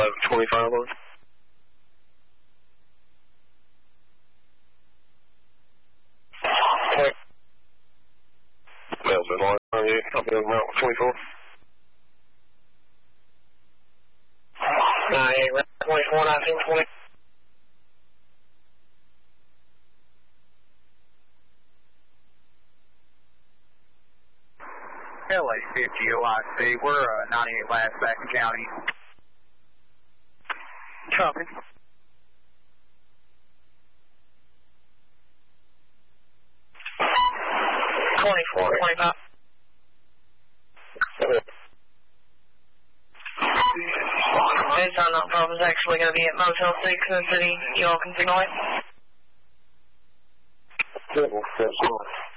25 on. Melvin, are you? I'll be on Route 24. 24, 1920. LA50 OIC, we're 98 last back in county. Copy. Twenty-four, 25. Based on that problem's actually going to be at Motel 6 in the city. You all can ignore it. Good, well,